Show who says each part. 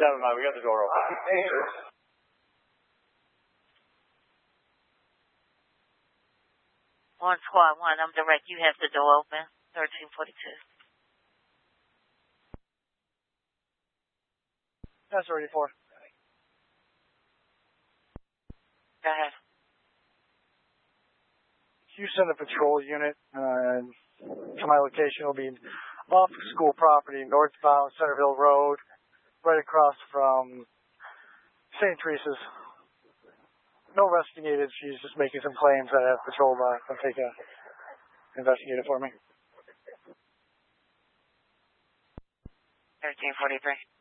Speaker 1: Never mind, we got the door open.
Speaker 2: 1 Squad 1, I'm direct. You have the door open. 1342.
Speaker 3: That's already 4.
Speaker 2: Go ahead.
Speaker 3: Houston, the patrol unit, to my location will be off school property, northbound Centerville Road, right across from St. Teresa's. No rescue needed. She's just making some claims that I have patrol by. I'll take a investigate it for me.
Speaker 2: 1343.